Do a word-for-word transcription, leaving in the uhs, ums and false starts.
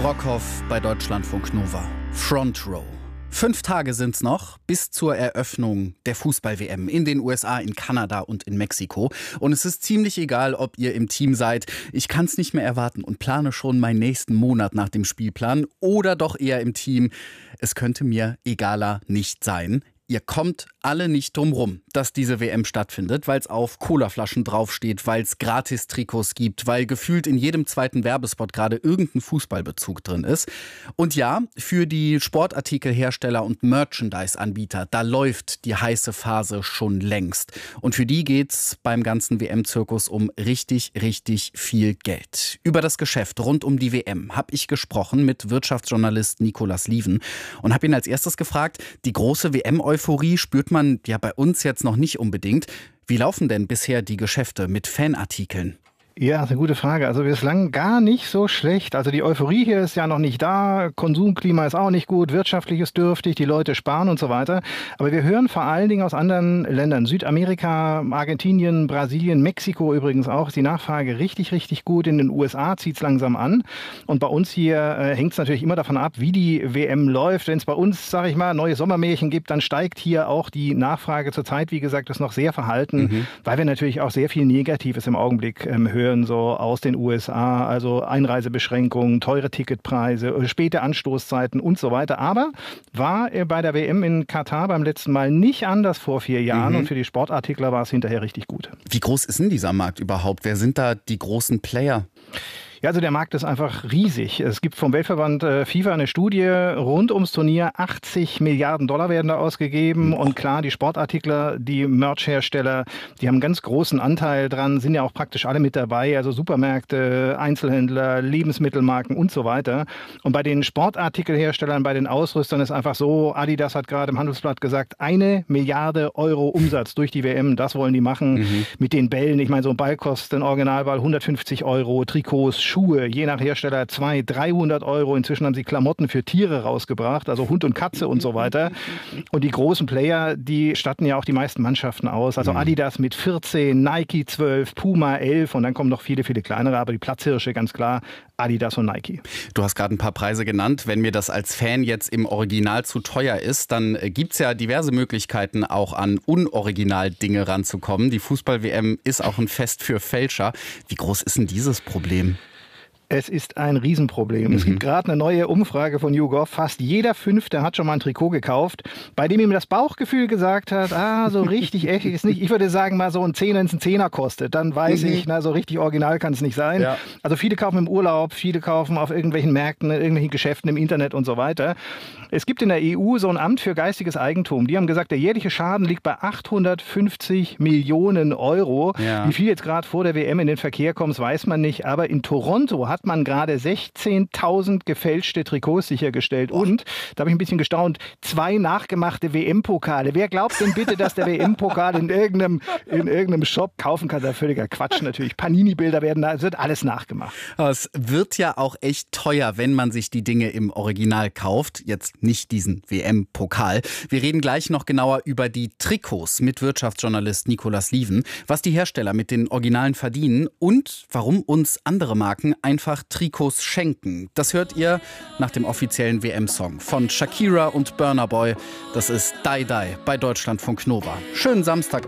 Brockhoff bei Deutschlandfunk Nova. Front Row. Fünf Tage sind's noch bis zur Eröffnung der Fußball-W M in den U S A, in Kanada und in Mexiko. Und es ist ziemlich egal, ob ihr im Team seid. Ich kann's nicht mehr erwarten und plane schon meinen nächsten Monat nach dem Spielplan. Oder doch eher im Team. Es könnte mir egaler nicht sein. Ihr kommt alle nicht drum rum, dass diese W M stattfindet, weil es auf Colaflaschen draufsteht, weil es Gratis-Trikots gibt, weil gefühlt in jedem zweiten Werbespot gerade irgendein Fußballbezug drin ist. Und ja, für die Sportartikelhersteller und Merchandise-Anbieter, da läuft die heiße Phase schon längst. Und für die geht's beim ganzen W M-Zirkus um richtig, richtig viel Geld. Über das Geschäft rund um die W M habe ich gesprochen mit Wirtschaftsjournalist Nicolas Lieven und habe ihn als erstes gefragt, die große W M Euphorie spürt man ja bei uns jetzt noch nicht unbedingt. Wie laufen denn bisher die Geschäfte mit Fanartikeln? Ja, das ist eine gute Frage. Also bislang gar nicht so schlecht. Also die Euphorie hier ist ja noch nicht da. Konsumklima ist auch nicht gut. Wirtschaftlich ist dürftig. Die Leute sparen und so weiter. Aber wir hören vor allen Dingen aus anderen Ländern. Südamerika, Argentinien, Brasilien, Mexiko übrigens auch. Ist die Nachfrage richtig, richtig gut. In den U S A zieht es langsam an. Und bei uns hier äh, hängt es natürlich immer davon ab, wie die W M läuft. Wenn es bei uns, sage ich mal, neue Sommermärchen gibt, dann steigt hier auch die Nachfrage. Zurzeit, wie gesagt, ist noch sehr verhalten, mhm. weil wir natürlich auch sehr viel Negatives im Augenblick ähm, hören. So aus den U S A, also Einreisebeschränkungen, teure Ticketpreise, späte Anstoßzeiten und so weiter. Aber war bei der W M in Katar beim letzten Mal nicht anders vor vier Jahren mhm. und für die Sportartikler war es hinterher richtig gut. Wie groß ist denn dieser Markt überhaupt? Wer sind da die großen Player? Ja, also der Markt ist einfach riesig. Es gibt vom Weltverband äh, FIFA eine Studie rund ums Turnier. achtzig Milliarden Dollar werden da ausgegeben. Und klar, die Sportartikler, die Merch-Hersteller, die haben einen ganz großen Anteil dran, sind ja auch praktisch alle mit dabei. Also Supermärkte, Einzelhändler, Lebensmittelmarken und so weiter. Und bei den Sportartikelherstellern, bei den Ausrüstern ist einfach so, Adidas hat gerade im Handelsblatt gesagt, eine Milliarde Euro Umsatz durch die W M. Das wollen die machen mhm. mit den Bällen. Ich meine, so ein Ball kostet, ein Originalball hundertfünfzig Euro, Trikots, Schuhe, je nach Hersteller zweihundert, dreihundert Euro. Inzwischen haben sie Klamotten für Tiere rausgebracht, also Hund und Katze und so weiter. Und die großen Player, die statten ja auch die meisten Mannschaften aus. Also Adidas mit vierzehn, Nike zwölf, Puma elf und dann kommen noch viele, viele kleinere. Aber die Platzhirsche ganz klar Adidas und Nike. Du hast gerade ein paar Preise genannt. Wenn mir das als Fan jetzt im Original zu teuer ist, dann gibt es ja diverse Möglichkeiten, auch an Unoriginal-Dinge ranzukommen. Die Fußball-W M ist auch ein Fest für Fälscher. Wie groß ist denn dieses Problem? Es ist ein Riesenproblem. Mhm. Es gibt gerade eine neue Umfrage von YouGov. Fast jeder Fünfte hat schon mal ein Trikot gekauft, bei dem ihm das Bauchgefühl gesagt hat, ah, so richtig echt ist nicht. Ich würde sagen, mal so ein Zehner, wenn es ein Zehner kostet, dann weiß mhm. ich, na, so richtig original kann es nicht sein. Ja. Also viele kaufen im Urlaub, viele kaufen auf irgendwelchen Märkten, in irgendwelchen Geschäften im Internet und so weiter. Es gibt in der E U so ein Amt für geistiges Eigentum. Die haben gesagt, der jährliche Schaden liegt bei achthundertfünfzig Millionen Euro. Ja. Wie viel jetzt gerade vor der W M in den Verkehr kommt, weiß man nicht. Aber in Toronto hat hat man gerade sechzehntausend gefälschte Trikots sichergestellt. Oh. Und, da habe ich ein bisschen gestaunt, zwei nachgemachte W M-Pokale. Wer glaubt denn bitte, dass der W M-Pokal in irgendeinem, in irgendeinem Shop kaufen kann? Das ist völliger Quatsch natürlich. Panini-Bilder werden da, es wird alles nachgemacht. Aber es wird ja auch echt teuer, wenn man sich die Dinge im Original kauft. Jetzt nicht diesen W M-Pokal. Wir reden gleich noch genauer über die Trikots mit Wirtschaftsjournalist Nicolas Lieven, was die Hersteller mit den Originalen verdienen und warum uns andere Marken einfach Trikots schenken. Das hört ihr nach dem offiziellen W M-Song von Shakira und Burna Boy. Das ist Die Die bei Deutschlandfunk Nova. Schönen Samstag.